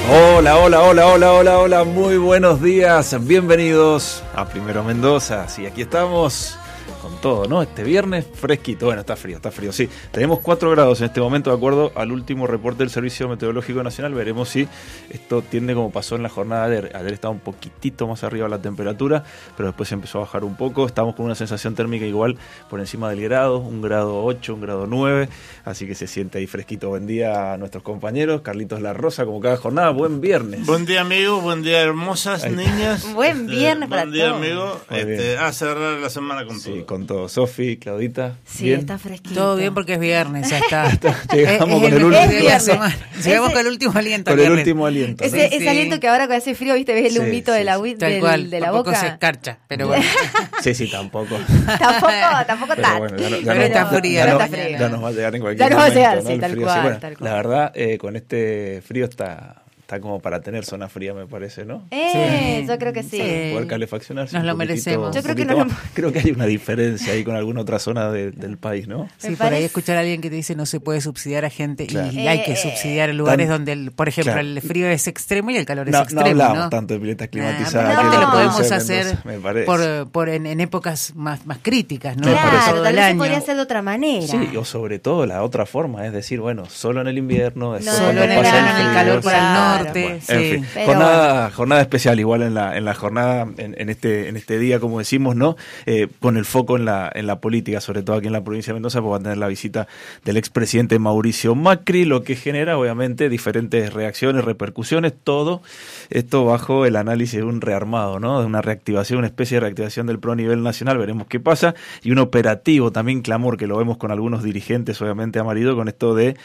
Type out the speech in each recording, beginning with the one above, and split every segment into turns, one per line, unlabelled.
Hola, hola, hola, hola, hola, hola, muy buenos días, bienvenidos a Primero Mendoza. Sí, aquí estamos con todo, ¿no? Este viernes fresquito, bueno, está frío, sí. Tenemos 4 grados en este momento, de acuerdo al último reporte del Servicio Meteorológico Nacional. Veremos si esto tiende como pasó en la jornada de ayer. Ayer estaba un poquitito más arriba la temperatura, pero después empezó a bajar un poco. Estamos con una sensación térmica igual por encima del grado, 1 grado 8, 1 grado 9, así que se siente ahí fresquito. Buen día a nuestros compañeros, Carlitos La Rosa, como cada jornada, buen viernes.
Buen día, amigo, buen día, hermosas niñas.
Buen viernes para todos.
Buen día, amigo. A cerrar la semana con todo.
Sí, con todo. Sofi, Claudita.
Sí,
¿bien?
está fresquito.
Todo bien porque es viernes, ya está.
Llegamos con
el
el
mejor
último.
día de la semana. Llegamos con el último aliento.
Con el último aliento, ¿no?
Ese
Sí.
aliento que ahora con ese frío, viste, ves el humito de la
Tal cual,
de la
tampoco
boca.
se escarcha, pero bueno.
Sí, tampoco.
tampoco
Pero
tanto.
bueno,
Pero está fría,
está
la
frío.
mañana.
ya nos va a llegar en cualquier
Ya nos va a
momento,
llegar,
¿no?
sí,
El
tal
frío,
cual,
sí. Bueno,
tal cual.
la verdad, con este frío está como para tener zona fría, me parece, ¿no?
Sí.
Yo creo que sí.
Poder calefaccionarse
Nos
un
lo
poquitito,
merecemos.
Yo creo que
un poquito
no
más. Creo que hay una diferencia ahí con alguna otra zona del país, ¿no?
Sí,
Me
por ahí
parece-
escuchar a alguien que te dice no se puede subsidiar a gente
Claro.
y hay que subsidiar lugares
Tan-
donde, por ejemplo,
claro.
el frío es extremo y el calor
No,
es extremo.
no hablamos
¿no?
tanto de piletas
pero
climatizadas.
no,
aquí en
aparte
la
lo podemos
provincia de
hacer
Mendoza, me parece.
en épocas más críticas, ¿no?
Me parece.
Claro,
Todo
tal
el
vez se
año.
podría hacer de otra manera.
Sí, o sobre todo la otra forma, es decir, bueno, solo en el invierno, después
No,
cuando
en el
pasa
verano, en el
frío,
calor para el
claro.
norte,
Bueno,
sí.
en fin,
Pero
jornada especial igual en la jornada, en este día, como decimos, ¿no? Con el foco en la política, sobre todo aquí en la provincia de Mendoza, porque va a tener la visita del expresidente Mauricio Macri, lo que genera, obviamente, diferentes reacciones, repercusiones, todo esto bajo el análisis de un rearmado, ¿no? De una reactivación, una especie de reactivación del PRO a nivel nacional, veremos qué pasa, y un operativo también clamor, que lo vemos con algunos dirigentes, obviamente, amarillo, con esto de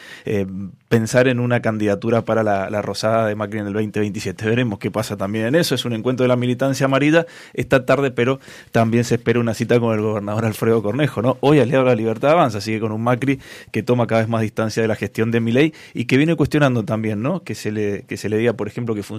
pensar en una candidatura para la Rosada de Macri en el 2027. Veremos qué pasa también en eso. Es un encuentro de la militancia amarilla esta tarde, pero también se espera una cita con el gobernador Alfredo Cornejo, ¿no? Hoy aliado a la Libertad Avanza, sigue con un Macri que toma cada vez más distancia de la gestión de Milei y que viene cuestionando también, ¿no? Que se le diga, por ejemplo, que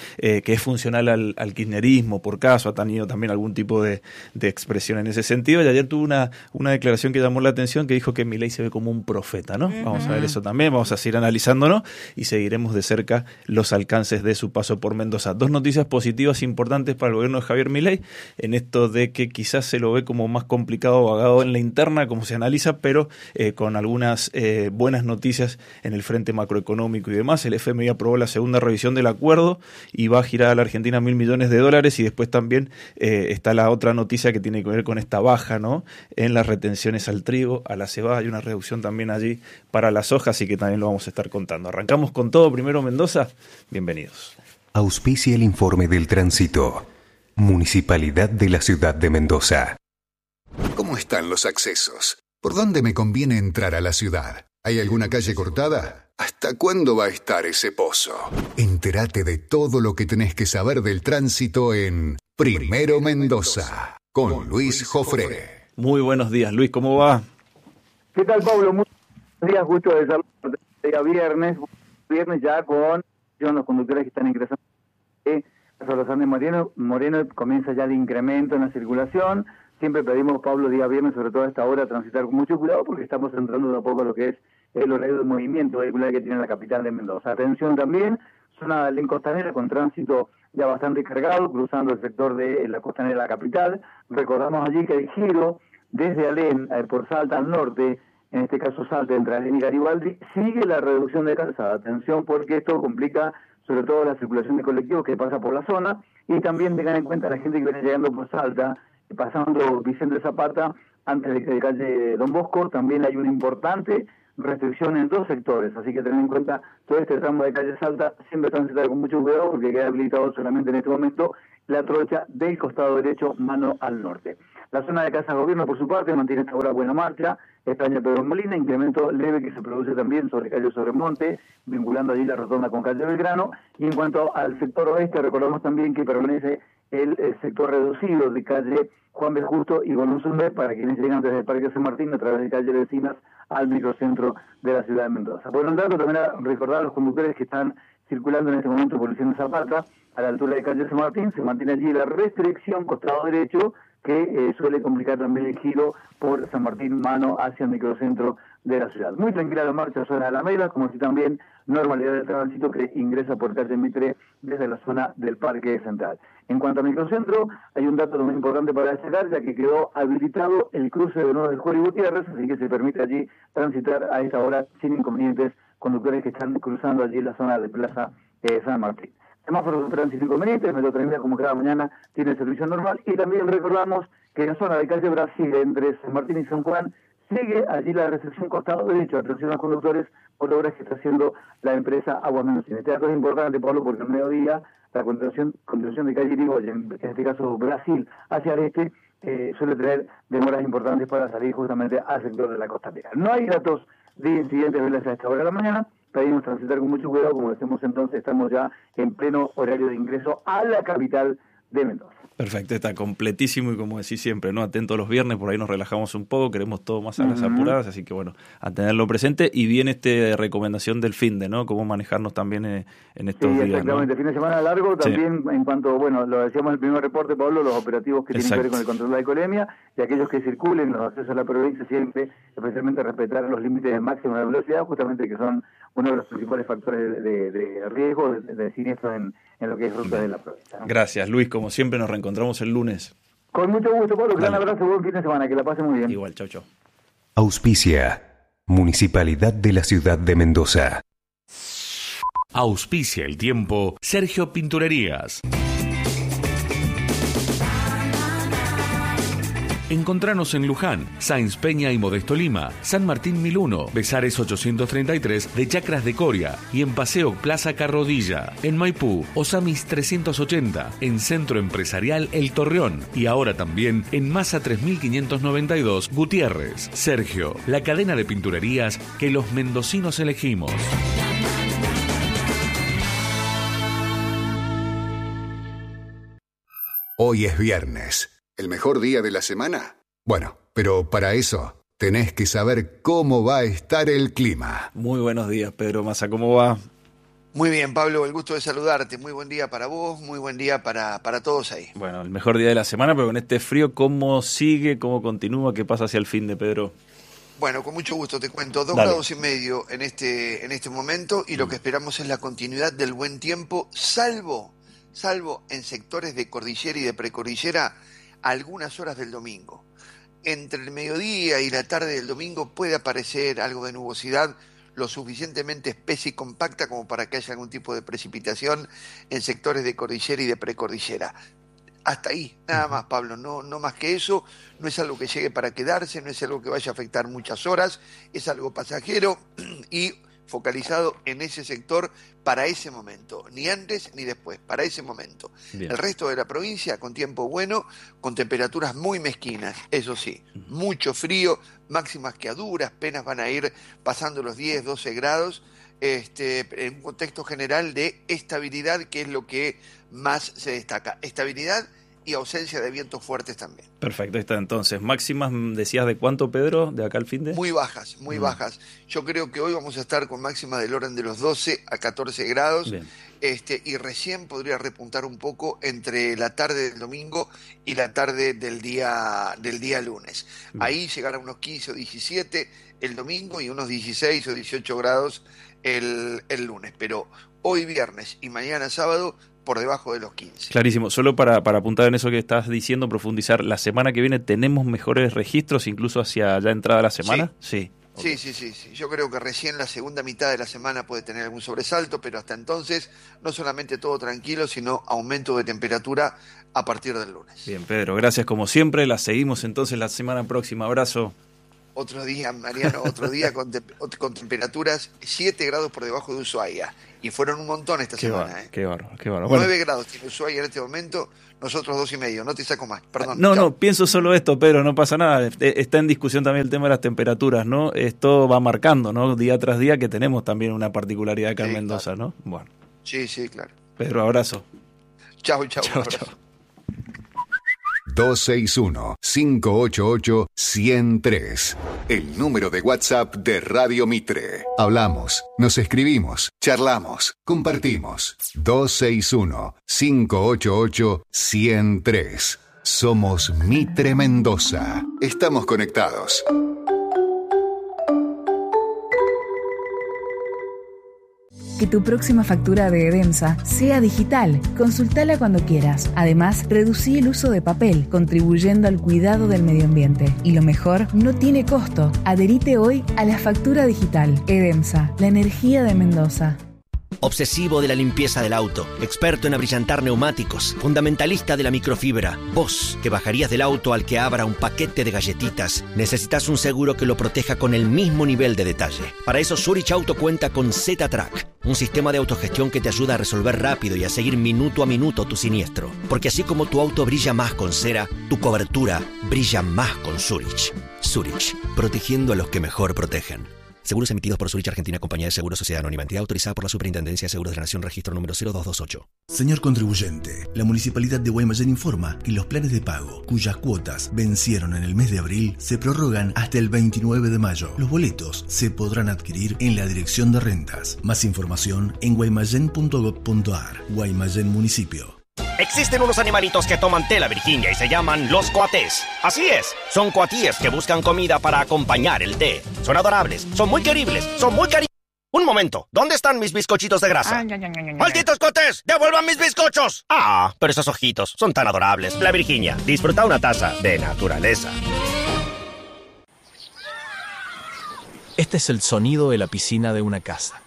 es funcional al kirchnerismo, por caso, ha tenido también algún tipo de expresión en ese sentido. Y ayer tuvo una declaración que llamó la atención, que dijo que Milei se ve como un profeta, ¿no? Vamos a ver eso también, vamos a seguir analizándonos y seguiremos de cerca los alcances de su paso por Mendoza. 2 noticias positivas importantes para el gobierno de Javier Milei, en esto de que quizás se lo ve como más complicado o vagado en la interna, como se analiza, pero con algunas buenas noticias en el frente macroeconómico y demás. El FMI aprobó la segunda revisión del acuerdo y va a girar a la Argentina $1.000 millones, y después también está la otra noticia que tiene que ver con esta baja, ¿no? En las retenciones al trigo, a la cebada, hay una reducción también allí para las hojas, y que también lo vamos a estar contando. Arrancamos con todo, primero Mendoza, bienvenidos.
Auspicia el informe del tránsito. Municipalidad de la Ciudad de Mendoza.
¿Cómo están los accesos? ¿Por dónde me conviene entrar a la ciudad? ¿Hay alguna calle cortada? ¿Hasta cuándo va a estar ese pozo? Entérate de todo lo que tenés que saber del tránsito en Primero Mendoza, con Luis Jofré.
Muy buenos días, Luis, ¿cómo va?
¿Qué tal, Pablo? Muy buenos días, gusto de saludarte. Día viernes ya con los conductores que están ingresando. Los Andes Moreno comienza ya el incremento en la circulación. Siempre pedimos, Pablo, día viernes, sobre todo a esta hora, transitar con mucho cuidado porque estamos entrando de a poco a lo que es el horario de movimiento vehicular que tiene la capital de Mendoza. Atención también, zona de Costanera con tránsito ya bastante cargado, cruzando el sector de la costanera de la capital. Recordamos allí que el giro desde Alén por Salta al norte, en este caso Salta entre Alén y Garibaldi, sigue la reducción de calzada. Atención porque esto complica sobre todo la circulación de colectivos que pasa por la zona, y también tengan en cuenta la gente que viene llegando por Salta, pasando Vicente Zapata, antes de calle Don Bosco, también hay una importante restricción en 2 sectores, así que tengan en cuenta todo este tramo de calle Salta, siempre transitar con mucho cuidado porque queda habilitado solamente en este momento la trocha del costado derecho, mano al norte. La zona de Casa Gobierno, por su parte, mantiene esta hora buena marcha. España Pedro Molina, incremento leve que se produce también sobre calle Sobremonte, vinculando allí la rotonda con calle Belgrano. Y en cuanto al sector oeste, recordamos también que permanece el sector reducido de calle Juan B. Justo y González para quienes llegan desde el Parque San Martín a través de calle Vecinas al microcentro de la ciudad de Mendoza. Por un dato, también a recordar a los conductores que están circulando en este momento por Vicente Zapata, a la altura de calle San Martín, se mantiene allí la restricción costado derecho, que suele complicar también el giro por San Martín Mano hacia el microcentro de la ciudad. Muy tranquila la marcha zona de Alameda, como si también normalidad del tránsito que ingresa por calle Mitre desde la zona del Parque Central. En cuanto a microcentro, hay un dato muy importante para destacar, ya que quedó habilitado el cruce de nuevo del Jorge Gutiérrez, así que se permite allí transitar a esta hora sin inconvenientes conductores que están cruzando allí la zona de Plaza San Martín. Semáforos de tránsito inconvenientes, Metro Tranvía como cada mañana tiene servicio normal, y también recordamos que en la zona de calle Brasil, entre San Martín y San Juan, sigue allí la recepción costado derecho, atención a los conductores por obras que está haciendo la empresa Aguas Mendocinas. Este dato es importante, Pablo, porque al mediodía la continuación de calle Irigoyen, en este caso Brasil, hacia el este, suele tener demoras importantes para salir justamente al sector de la costanera. No hay datos de incidentes velas a esta hora de la mañana, pedimos transitar con mucho cuidado, como decimos entonces, estamos ya en pleno horario de ingreso a la capital de Mendoza.
Perfecto, está completísimo y como decís siempre, ¿no? Atento los viernes, por ahí nos relajamos un poco, queremos todo más a las apuradas, así que bueno, a tenerlo presente. Y bien recomendación del finde, ¿no? Cómo manejarnos también en estos días. Sí,
exactamente, ¿no? Fin de semana largo, también en cuanto, bueno, lo decíamos en el primer reporte, Pablo, los operativos que tienen que ver con el control de la alcoholemia y aquellos que circulen los accesos a la provincia siempre, especialmente respetar los límites máximos de velocidad, justamente que son uno de los principales factores de riesgo, de siniestros en lo que es ruta de la provincia, ¿no?
Gracias, Luis, como siempre nos reencontramos el lunes.
Con mucho gusto, Pablo, gran abrazo, buen fin de semana, que la pase muy bien.
Igual, chau, chau.
Auspicia, Municipalidad de la Ciudad de Mendoza.
Auspicia el tiempo, Sergio Pinturerías. Encontranos en Luján, Sáenz Peña y Modesto Lima, San Martín 1001, Besares 833 de Chacras de Coria y en Paseo Plaza Carrodilla. En Maipú, Osamis 380, en Centro Empresarial El Torreón y ahora también en Masa 3592 Gutiérrez. Sergio, la cadena de pinturerías que los mendocinos elegimos.
Hoy es viernes. ¿El mejor día de la semana? Bueno, pero para eso tenés que saber cómo va a estar el clima.
Muy buenos días, Pedro Massa, ¿cómo va?
Muy bien, Pablo, el gusto de saludarte. Muy buen día para vos, muy buen día para todos ahí.
Bueno, el mejor día de la semana, pero con este frío, ¿cómo sigue, cómo continúa, qué pasa hacia el fin de Pedro?
Bueno, con mucho gusto te cuento, 2,5 grados en este momento y lo que esperamos es la continuidad del buen tiempo, salvo en sectores de cordillera y de precordillera, algunas horas del domingo. Entre el mediodía y la tarde del domingo puede aparecer algo de nubosidad lo suficientemente espesa y compacta como para que haya algún tipo de precipitación en sectores de cordillera y de precordillera. Hasta ahí, nada más, Pablo, no más que eso. No es algo que llegue para quedarse, no es algo que vaya a afectar muchas horas, es algo pasajero y focalizado en ese sector para ese momento, ni antes ni después, para ese momento. Bien. El resto de la provincia con tiempo bueno, con temperaturas muy mezquinas, eso sí, mucho frío, máximas que a duras penas van a ir pasando los 10, 12 grados, en un contexto general de estabilidad, que es lo que más se destaca, estabilidad y ausencia de vientos fuertes también.
Perfecto, ahí está entonces. Máximas, decías, ¿de cuánto, Pedro, de acá al fin de?
Muy bajas, muy bajas. Yo creo que hoy vamos a estar con máximas del orden de los 12 a 14 grados. Bien. Y recién podría repuntar un poco entre la tarde del domingo y la tarde del día lunes. Bien. Ahí llegar a unos 15 o 17 el domingo y unos 16 o 18 grados el lunes. Pero hoy viernes y mañana sábado por debajo de los 15. Clarísimo.
Solo para apuntar en eso que estás diciendo, profundizar, ¿la semana que viene tenemos mejores registros incluso hacia ya entrada la semana?
Sí. Okay. Sí. Yo creo que recién la segunda mitad de la semana puede tener algún sobresalto, pero hasta entonces no solamente todo tranquilo, sino aumento de temperatura a partir del lunes.
Bien, Pedro, gracias como siempre. La seguimos entonces la semana próxima. Abrazo.
Otro día, Mariano, con temperaturas 7 grados por debajo de Ushuaia. Y fueron un montón esta semana.
Qué bárbaro.
9 grados tiene Ushuaia en este momento, nosotros 2,5. No te saco más, perdón.
No, pienso solo esto, Pedro, no pasa nada. Está en discusión también el tema de las temperaturas, ¿no? Esto va marcando, ¿no? Día tras día, que tenemos también una particularidad acá en Mendoza, claro. ¿No? Bueno.
Sí, claro.
Pedro, abrazo.
Chau.
261-588-103. El número de WhatsApp de Radio Mitre. Hablamos, nos escribimos, charlamos, compartimos. 261-588-103. Somos Mitre Mendoza. Estamos conectados.
Que tu próxima factura de Edemsa sea digital. Consultala cuando quieras. Además, reducí el uso de papel, contribuyendo al cuidado del medio ambiente. Y lo mejor, no tiene costo. Adherite hoy a la factura digital. Edemsa, la energía de Mendoza.
Obsesivo de la limpieza del auto, experto en abrillantar neumáticos, fundamentalista de la microfibra. Vos, que bajarías del auto al que abra un paquete de galletitas, necesitas un seguro que lo proteja con el mismo nivel de detalle. Para eso Zurich Auto cuenta con Z-Track, un sistema de autogestión que te ayuda a resolver rápido y a seguir minuto a minuto tu siniestro. Porque así como tu auto brilla más con cera, tu cobertura brilla más con Zurich. Zurich, protegiendo a los que mejor protegen. Seguros emitidos por Zurich Argentina, Compañía de Seguros, Sociedad Anónima, entidad autorizada por la Superintendencia de Seguros de la Nación, registro número 0228.
Señor contribuyente, la Municipalidad de Guaymallén informa que los planes de pago, cuyas cuotas vencieron en el mes de abril, se prorrogan hasta el 29 de mayo. Los boletos se podrán adquirir en la Dirección de Rentas. Más información en guaymallén.gov.ar. Guaymallén Municipio.
Existen unos animalitos que toman té, la Virginia, y se llaman los coatés. Así es, son coatíes que buscan comida para acompañar el té. Son adorables, son muy queribles, son muy cariñosos. Un momento, ¿dónde están mis bizcochitos de grasa? ¡Malditos coatés! ¡Devuelvan mis bizcochos! Ah, pero esos ojitos son tan adorables. La Virginia, disfruta una taza de naturaleza.
Este es el sonido de la piscina de una casa.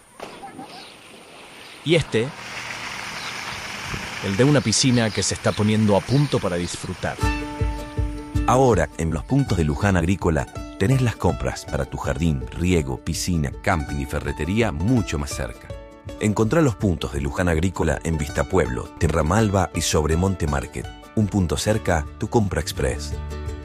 Y este, el de una piscina que se está poniendo a punto para disfrutar.
Ahora, en los puntos de Luján Agrícola, tenés las compras para tu jardín, riego, piscina, camping y ferretería mucho más cerca. Encontrá los puntos de Luján Agrícola en Vista Pueblo, Tierra Malva y sobre Monte Market. Un punto cerca, tu compra express.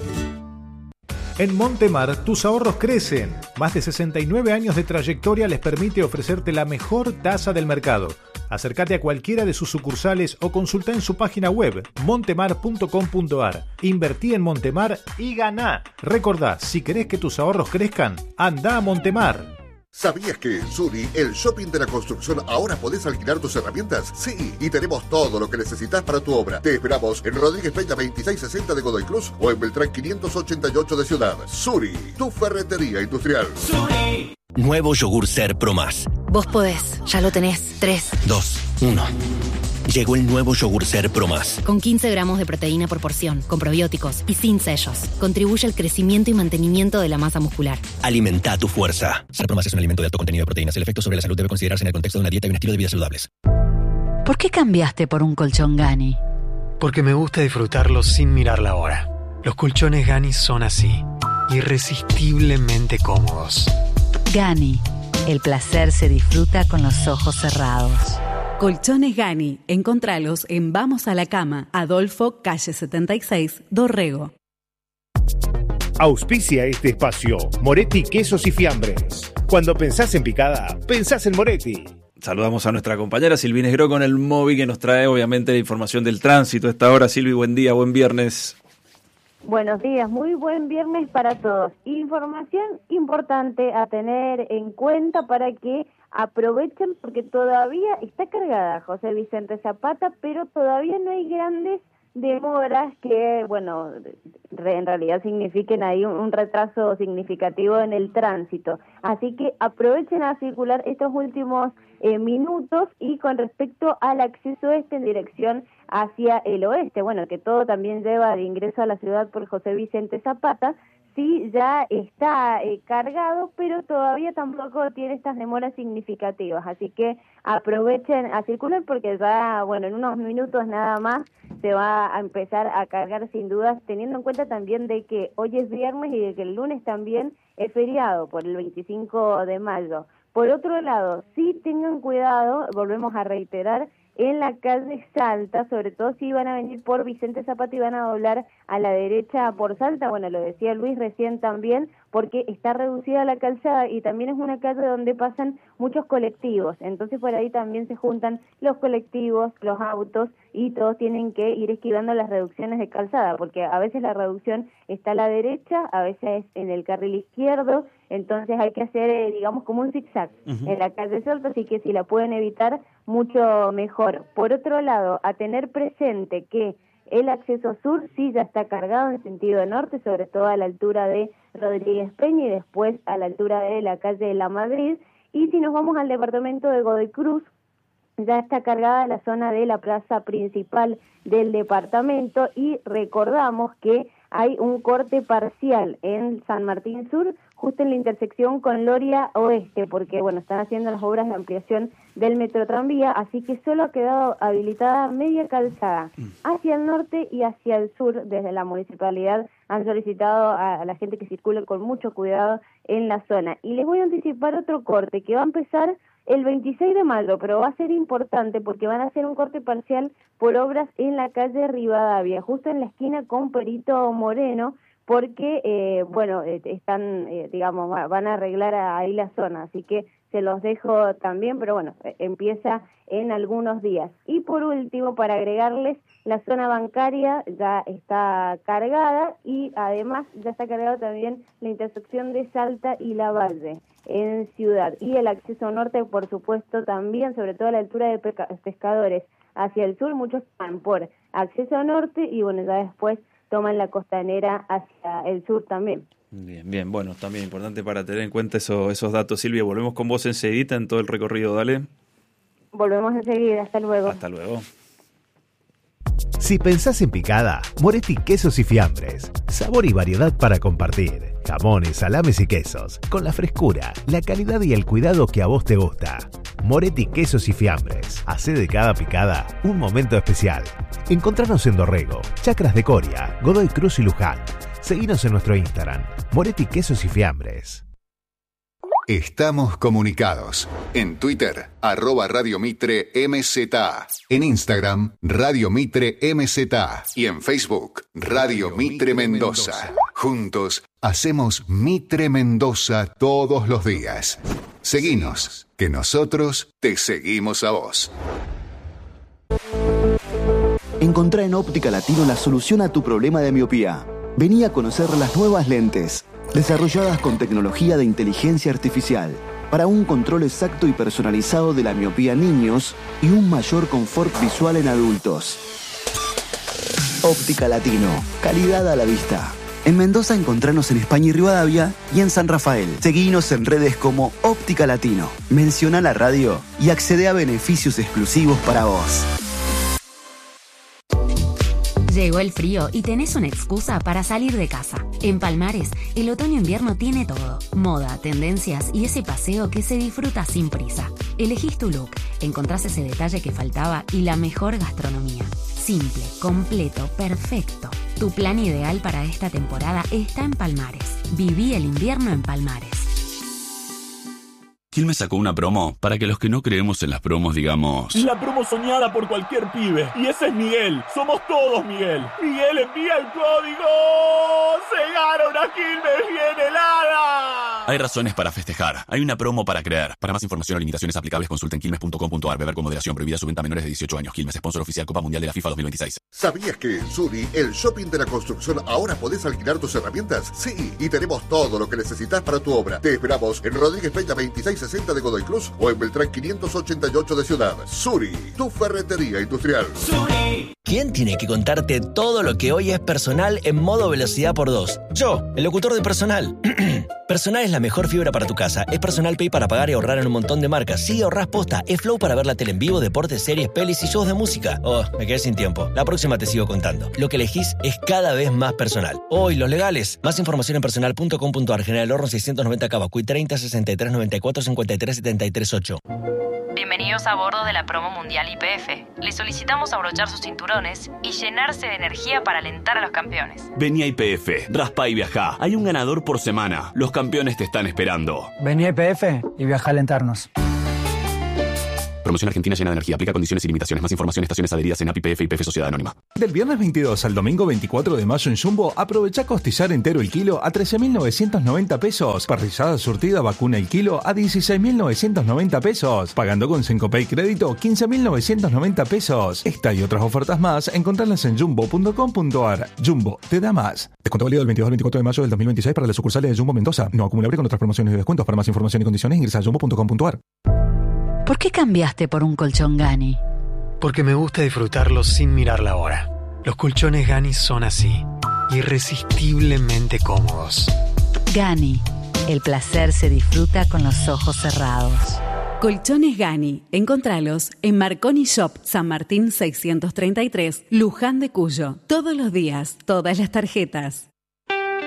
En Montemar, tus ahorros crecen. Más de 69 años de trayectoria les permite ofrecerte la mejor tasa del mercado. Acércate a cualquiera de sus sucursales o consulta en su página web montemar.com.ar. Invertí en Montemar y ganá. Recordá, si querés que tus ahorros crezcan, anda a Montemar.
¿Sabías que en Suri, el shopping de la construcción, ahora podés alquilar tus herramientas? Sí, y tenemos todo lo que necesitas para tu obra. Te esperamos en Rodríguez Peña 2660 de Godoy Cruz o en Beltrán 588 de Ciudad. Suri, tu ferretería industrial.
Suri. Nuevo yogur Ser Pro Más.
Vos podés, ya lo tenés. 3,
2, 1. Llegó el nuevo yogur Ser Pro Más.
Con 15 gramos de proteína por porción, con probióticos y sin sellos. Contribuye al crecimiento y mantenimiento de la masa muscular.
Alimenta tu fuerza. Ser Pro Más es un alimento de alto contenido de proteínas. El efecto sobre la salud debe considerarse en el contexto de una dieta y un estilo de vida saludables.
¿Por qué cambiaste por un colchón Gani?
Porque me gusta disfrutarlo sin mirar la hora. Los colchones Gani son así, irresistiblemente cómodos.
Gani, el placer se disfruta con los ojos cerrados.
Colchones Gani, encontralos en Vamos a la Cama, Adolfo, calle 76, Dorrego.
Auspicia este espacio, Moretti Quesos y Fiambres. Cuando pensás en picada, pensás en Moretti.
Saludamos a nuestra compañera Silvina Esgro con el móvil que nos trae obviamente la información del tránsito a esta hora. Silvi, buen día, buen viernes.
Buenos días, muy buen viernes para todos. Información importante a tener en cuenta para que aprovechen porque todavía está cargada José Vicente Zapata, pero todavía no hay grandes demoras que, bueno, en realidad signifiquen ahí un retraso significativo en el tránsito. Así que aprovechen a circular estos últimos minutos y con respecto al acceso en dirección hacia el oeste, bueno, que todo también lleva de ingreso a la ciudad por José Vicente Zapata, sí ya está cargado, pero todavía tampoco tiene estas demoras significativas, así que aprovechen a circular porque ya, bueno, en unos minutos nada más se va a empezar a cargar sin dudas, teniendo en cuenta también de que hoy es viernes y de que el lunes también es feriado por el 25 de mayo. Por otro lado, sí tengan cuidado, volvemos a reiterar, en la calle Salta, sobre todo si van a venir por Vicente Zapata y van a doblar a la derecha por Salta, bueno, lo decía Luis recién también, porque está reducida la calzada y también es una calle donde pasan muchos colectivos, entonces por ahí también se juntan los colectivos, los autos y todos tienen que ir esquivando las reducciones de calzada, porque a veces la reducción está a la derecha, a veces en el carril izquierdo, entonces hay que hacer, digamos, como un zigzag en la calle Salta, así que si la pueden evitar, mucho mejor. Por otro lado, a tener presente que El acceso sur sí ya está cargado en sentido norte, sobre todo a la altura de Rodríguez Peña y después a la altura de la calle de La Madrid. Y si nos vamos al departamento de Godoy Cruz, ya está cargada la zona de la plaza principal del departamento y recordamos que hay un corte parcial en San Martín Sur, justo en la intersección con Loria Oeste, porque bueno, están haciendo las obras de ampliación del Metrotranvía, así que solo ha quedado habilitada media calzada hacia el norte y hacia el sur. Desde la municipalidad han solicitado a la gente que circule con mucho cuidado en la zona. Y les voy a anticipar otro corte que va a empezar el 26 de mayo, pero va a ser importante porque van a hacer un corte parcial por obras en la calle Rivadavia, justo en la esquina con Perito Moreno, porque, van a arreglar ahí la zona, así que se los dejo también, pero bueno, empieza en algunos días. Y por último, para agregarles, la zona bancaria ya está cargada y además ya está cargado también la intersección de Salta y Lavalle en Ciudad. Y el acceso norte, por supuesto, también, sobre todo a la altura de Pescadores hacia el sur, muchos van por acceso norte y bueno, ya después toman la costanera hacia el sur también.
Bien, bueno, también importante para tener en cuenta esos datos. Silvia, volvemos con vos enseguida en todo el recorrido, dale.
Volvemos enseguida, hasta luego.
Hasta luego.
Si pensás en picada, Moretti Quesos y Fiambres. Sabor y variedad para compartir. Jamones, salames y quesos. Con la frescura, la calidad y el cuidado que a vos te gusta. Moretti Quesos y Fiambres. Hacé de cada picada un momento especial. Encontranos en Dorrego, Chacras de Coria, Godoy Cruz y Luján. Seguinos en nuestro Instagram, Moretti Quesos y Fiambres.
Estamos comunicados. En Twitter, @Radio Mitre MZA. En Instagram, Radio Mitre MZA. Y en Facebook, Radio Mitre Mendoza. Juntos, hacemos Mitre Mendoza todos los días. Seguinos, que nosotros te seguimos a vos.
Encontrá en Óptica Latino la solución a tu problema de miopía. Vení a conocer las nuevas lentes, desarrolladas con tecnología de inteligencia artificial, para un control exacto y personalizado de la miopía en niños y un mayor confort visual en adultos. Óptica Latino, calidad a la vista. En Mendoza encontranos en España y Rivadavia y en San Rafael. Seguinos en redes como Óptica Latino. Menciona la radio y accede a beneficios exclusivos para vos.
Llegó el frío y tenés una excusa para salir de casa. En Palmares, el otoño-invierno tiene todo. Moda, tendencias y ese paseo que se disfruta sin prisa. Elegís tu look, encontrás ese detalle que faltaba y la mejor gastronomía. Simple, completo, perfecto. Tu plan ideal para esta temporada está en Palmares. Viví el invierno en Palmares.
Quilmes sacó una promo para que los que no creemos en las promos digamos...
La promo soñada por cualquier pibe. Y ese es Miguel. Somos todos Miguel. Miguel, envía el código. ¡Se gana una Quilmes bien helada!
Hay razones para festejar. Hay una promo para creer. Para más información o limitaciones aplicables, consulten quilmes.com.ar. Beber con moderación. Prohibida su venta a menores de 18 años. Quilmes, sponsor oficial Copa Mundial de la FIFA 2026.
¿Sabías que en Suri, el shopping de la construcción, ahora podés alquilar tus herramientas? Sí, y tenemos todo lo que necesitas para tu obra. Te esperamos en Rodríguez Peña 2660 de Godoy Cruz o en Beltrán 588 de Ciudad. Suri, tu ferretería industrial.
Suri. ¿Quién tiene que contarte todo lo que hoy es personal en modo velocidad por 2? Yo, el locutor de Personal. Personal es la mejor fibra para tu casa. Es Personal Pay para pagar y ahorrar en un montón de marcas. Sí, ahorrás posta. Es Flow para ver la tele en vivo, deportes, series, pelis y shows de música. Oh, me quedé sin tiempo. La próxima te sigo contando. Lo que elegís es cada vez más personal. Oh, y los legales. Más información en personal.com.ar. General Horno 690 Cavacuy 30 63 94 53 73 8.
Bienvenidos a bordo de la promo mundial YPF. Les solicitamos abrochar sus cinturones y llenarse de energía para alentar a los campeones.
Vení a YPF, raspa y viajá. Hay un ganador por semana. Los campeones te están esperando.
Vení a YPF y viaja a alentarnos.
Promoción Argentina llena de energía. Aplica condiciones y limitaciones. Más información, estaciones adheridas en API, YPF y YPF Sociedad Anónima.
Del viernes 22 al domingo 24 de mayo en Jumbo, aprovecha costillar entero el kilo a 13.990 pesos. Parrillada surtida vacuna el kilo a 16.990 pesos. Pagando con Sencopay Crédito, 15.990 pesos. Esta y otras ofertas más, encontrarlas en jumbo.com.ar. Jumbo, te da más. Descuento válido del 22 al 24 de mayo del 2026 para las sucursales de Jumbo Mendoza. No acumulable con otras promociones y descuentos. Para más información y condiciones, ingresa a jumbo.com.ar.
¿Por qué cambiaste por un colchón Gani?
Porque me gusta disfrutarlo sin mirar la hora. Los colchones Gani son así, irresistiblemente cómodos.
Gani, el placer se disfruta con los ojos cerrados.
Colchones Gani, encontralos en Marconi Shop, San Martín 633, Luján de Cuyo. Todos los días, todas las tarjetas.